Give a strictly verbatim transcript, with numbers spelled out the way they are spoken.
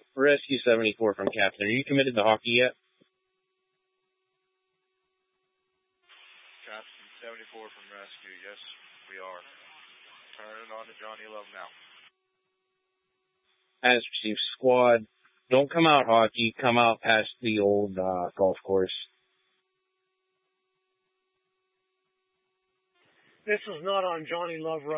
Rescue seventy-four from Captain. Are you committed to hockey yet? Captain seventy-four from Rescue. Yes, we are. Turning on to Johnny Love now. As received, squad. Don't come out hockey. Come out past the old uh, golf course. This is not on Johnny Love.